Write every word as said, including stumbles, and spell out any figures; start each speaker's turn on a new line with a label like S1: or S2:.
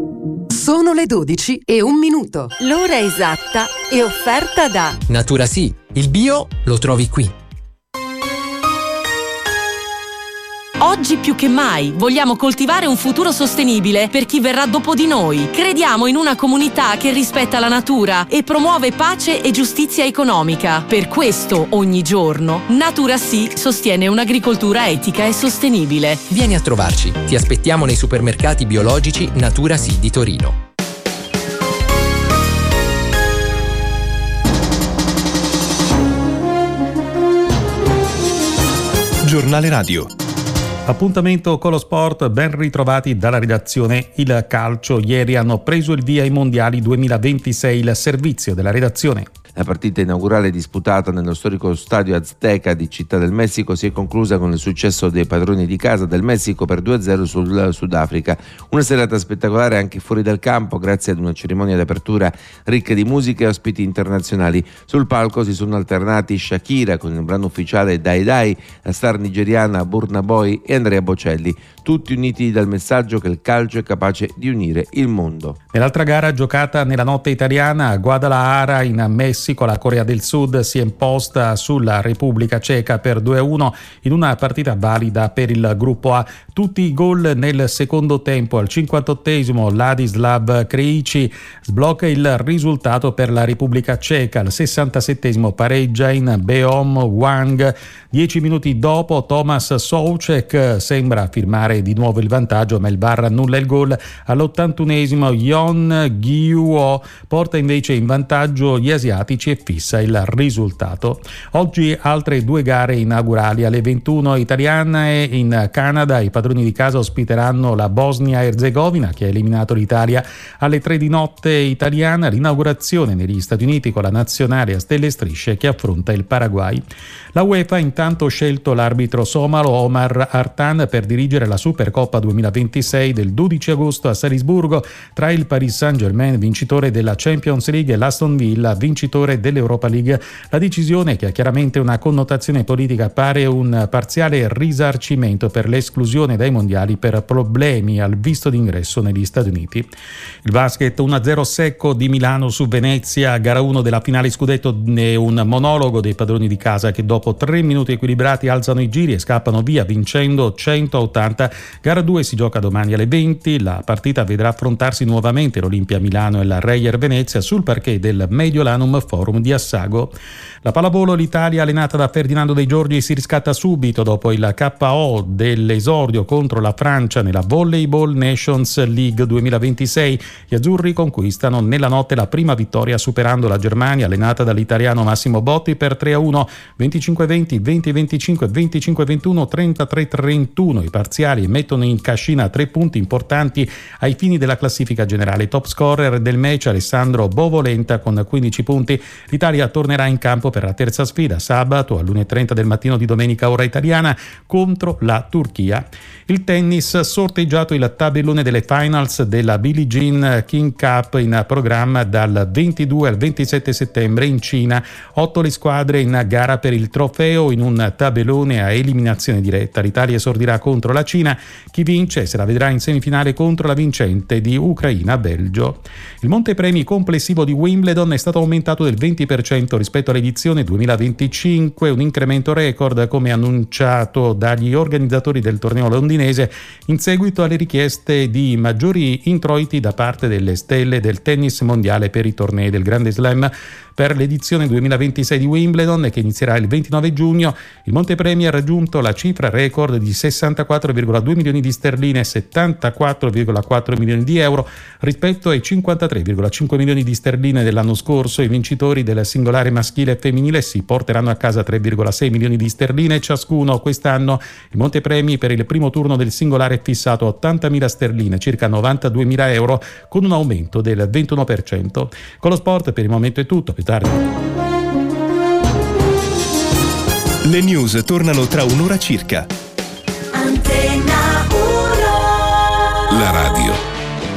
S1: Sono le dodici e un minuto.
S2: L'ora esatta è offerta da
S3: Natura Sì, il bio lo trovi qui.
S4: Oggi più che mai vogliamo coltivare un futuro sostenibile per chi verrà dopo di noi. Crediamo in una comunità che rispetta la natura e promuove pace e giustizia economica. Per questo, ogni giorno, Natura Sì sostiene un'agricoltura etica e sostenibile.
S3: Vieni a trovarci. Ti aspettiamo nei supermercati biologici Natura Sì di Torino.
S5: Giornale Radio.
S6: Appuntamento con lo sport, ben ritrovati dalla redazione Il Calcio. Ieri hanno preso il via i mondiali duemilaventisei, il servizio della redazione.
S7: La partita inaugurale disputata nello storico stadio Azteca di Città del Messico si è conclusa con il successo dei padroni di casa del Messico per due a zero sul Sudafrica. Una serata spettacolare anche fuori dal campo grazie ad una cerimonia d'apertura ricca di musica e ospiti internazionali. Sul palco si sono alternati Shakira con il brano ufficiale Dai Dai, la star nigeriana Burna Boy e Andrea Bocelli, tutti uniti dal messaggio che il calcio è capace di unire il mondo.
S6: Nell'altra gara giocata nella notte italiana a Guadalajara in Messico, la Corea del Sud si è imposta sulla Repubblica Ceca per due a uno in una partita valida per il gruppo A. Tutti i gol nel secondo tempo. Al cinquantottesimo Ladislav Krejci sblocca il risultato per la Repubblica Ceca. Al sessantasettesimo pareggia in Beom Wang. Dieci minuti dopo Tomas Soucek sembra firmare di nuovo il vantaggio, ma il V A R annulla il gol. All'ottantunesimo Yeon Gyu-oh porta invece in vantaggio gli asiatici e fissa il risultato. Oggi altre due gare inaugurali. Alle ventuno italiane in Canada i padroni di casa ospiteranno la Bosnia-Erzegovina che ha eliminato l'Italia. Alle tre di notte italiana l'inaugurazione negli Stati Uniti con la nazionale a stelle e strisce che affronta il Paraguay. La UEFA intanto ha scelto l'arbitro somalo Omar Artan per dirigere la Supercoppa duemilaventisei del dodici agosto a Salisburgo tra il Paris Saint-Germain, vincitore della Champions League, e l'Aston Villa, vincitore dell'Europa League. La decisione, che ha chiaramente una connotazione politica, pare un parziale risarcimento per l'esclusione dai mondiali per problemi al visto d'ingresso negli Stati Uniti. Il basket uno a zero secco di Milano su Venezia, gara uno della finale scudetto, è un monologo dei padroni di casa che dopo tre minuti equilibrati alzano i giri e scappano via vincendo cento a ottanta. Gara due si gioca domani alle venti. La partita vedrà affrontarsi nuovamente l'Olimpia Milano e la Reyer Venezia sul parquet del Mediolanum Forum di Assago. La pallavolo, l'Italia allenata da Ferdinando De Giorgi si riscatta subito dopo il K O dell'esordio contro la Francia nella Volleyball Nations League duemilaventisei. Gli azzurri conquistano nella notte la prima vittoria superando la Germania allenata dall'italiano Massimo Botti per tre a uno, venticinque a venti, venti a venticinque, venticinque a ventuno, trentatré a trentuno. I parziali mettono in cascina tre punti importanti ai fini della classifica generale. Top scorer del match Alessandro Bovolenta con quindici punti. L'Italia tornerà in campo per la terza sfida sabato all'una e trenta del mattino di domenica ora italiana contro la Turchia. Il tennis, sorteggiato il tabellone delle finals della Billie Jean King Cup in programma dal ventidue al ventisette settembre in Cina. Otto le squadre in gara per il trofeo in un tabellone a eliminazione diretta. L'Italia esordirà contro la Cina. Chi vince se la vedrà in semifinale contro la vincente di Ucraina-Belgio. Il montepremi complessivo di Wimbledon è stato aumentato del venti per cento rispetto all'edizione duemilaventicinque, un incremento record come annunciato dagli organizzatori del torneo londinese in seguito alle richieste di maggiori introiti da parte delle stelle del tennis mondiale per i tornei del Grande Slam. Per l'edizione duemilaventisei di Wimbledon, che inizierà il ventinove giugno, il montepremi ha raggiunto la cifra record di sessantaquattro virgola due milioni di sterline e settantaquattro virgola quattro milioni di euro rispetto ai cinquantatré virgola cinque milioni di sterline dell'anno scorso. I vincitori del singolare maschile e femminile si porteranno a casa tre virgola sei milioni di sterline ciascuno. Quest'anno il montepremi per il primo turno del singolare è fissato a ottantamila sterline, circa novantaduemila euro, con un aumento del ventuno per cento. Con lo sport per il momento è tutto. Più tardi.
S5: Le news tornano tra un'ora circa.
S2: Antenna uno.
S5: La radio